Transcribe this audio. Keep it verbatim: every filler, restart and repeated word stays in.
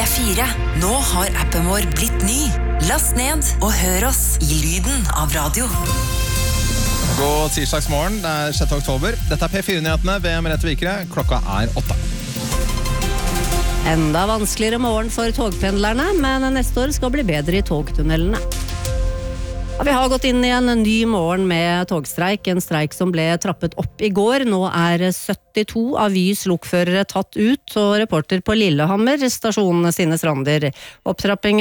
fire. Nå har appen vår blitt ny. Last ned og hør oss i lyden av radio. God tirsdagsmorgen, det er sjette oktober. Dette er P fire-nyhetene ved Merete Vikre. Klokka er åtte. Enda vanskeligere morgen for togpendlerne, men neste år skal bli bedre i togtunnelene. Ja, vi har gått inn i en ny morgen med togstreik, en streik som ble trappet opp i går. Nå er syttito av Vys lokførere tatt ut, og reporter på Lillehammer, stasjonen sine Strander. Opptrappingen